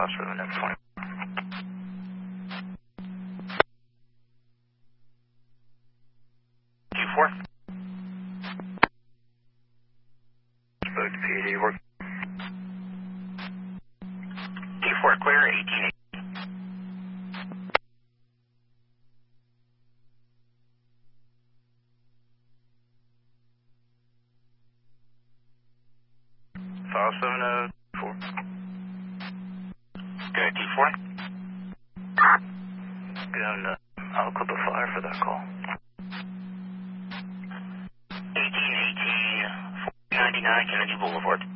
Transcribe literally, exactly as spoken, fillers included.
for the next twenty. Q four. Spoke to P A D work. Q four clear, eighteen eighty. five seven zero four. Good, Q four. Good, uh, I'll clip a fire for that call. eighteen eighteen, four ninety-nine Kennedy Boulevard.